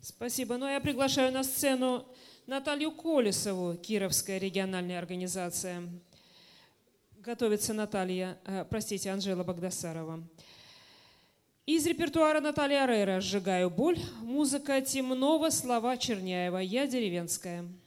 Спасибо. Ну, я приглашаю на сцену Наталью Колесову, Кировская региональная организация. Готовится Анжела Багдасарова. Из репертуара Натальи Орейро «Сжигаю боль», музыка Темнова, слова Черняева «Я деревенская».